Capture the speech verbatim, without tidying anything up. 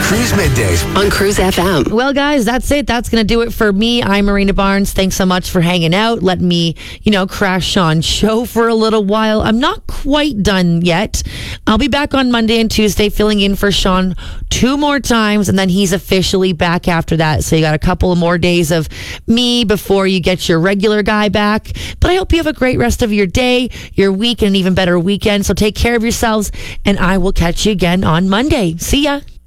Cruise Middays on Cruise F M. Well, guys, that's it. That's going to do it for me. I'm Marina Barnes. Thanks so much for hanging out. Let me, you know, crash Sean's show for a little while. I'm not quite done yet. I'll be back on Monday and Tuesday filling in for Sean two more times, and then he's officially back after that. So you got a couple of more days of me before you get your regular guy back. But I hope you have a great rest of your day, your week, and an even better weekend. So take care of yourselves, and I will catch you again on Monday. See ya.